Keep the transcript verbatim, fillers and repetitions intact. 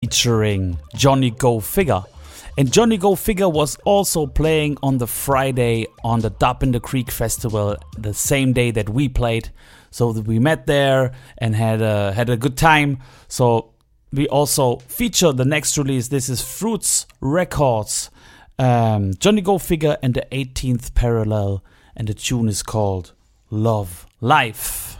featuring Johnny Go Figure. And Johnny Go Figure was also playing on the Friday on the Dub in the Creek Festival, the same day that we played. So we met there and had a, had a good time. So we also feature the next release. This is Fruits Records, um, Johnny Go Figure and the eighteenth Parallel. And the tune is called Love Life.